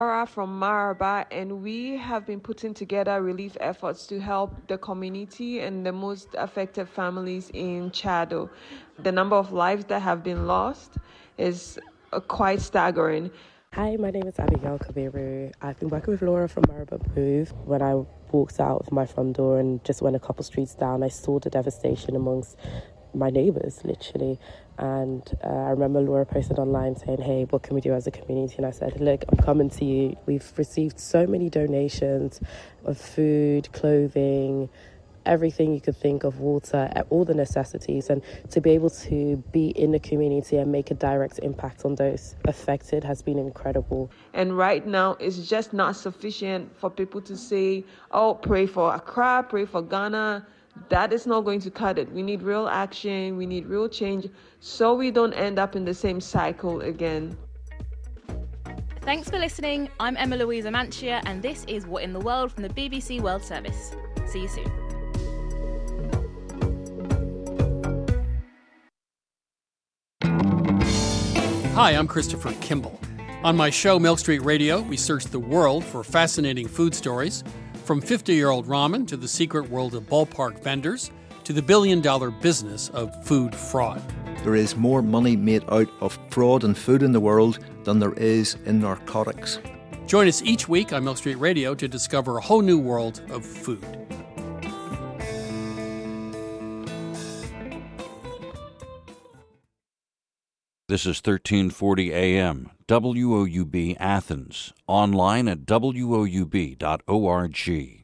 Laura from Maraba, and we have been putting together relief efforts to help the community and the most affected families in Chado. The number of lives that have been lost is quite staggering. Hi, my name is Abigail Kabiru. I've been working with Laura from Maraba Move. When I walked out of my front door and just went a couple streets down, I saw the devastation amongst my neighbours, literally. And I remember Laura posted online saying, hey, what can we do as a community? And I said, look, I'm coming to you. We've received so many donations of food, clothing, everything you could think of, water, all the necessities, and to be able to be in the community and make a direct impact on those affected has been incredible. And right now, it's just not sufficient for people to say, oh, pray for Accra, pray for Ghana. That is not going to cut it. We need real action. We need real change so we don't end up in the same cycle again. Thanks for listening. I'm Emma Louisa Manchia, and this is What in the World from the BBC World Service. See you soon. Hi, I'm Christopher Kimball. On my show, Milk Street Radio, we search the world for fascinating food stories, from 50-year-old ramen to the secret world of ballpark vendors to the billion-dollar business of food fraud. There is more money made out of fraud and food in the world than there is in narcotics. Join us each week on Milk Street Radio to discover a whole new world of food. This is 1340 AM, WOUB Athens, online at woub.org.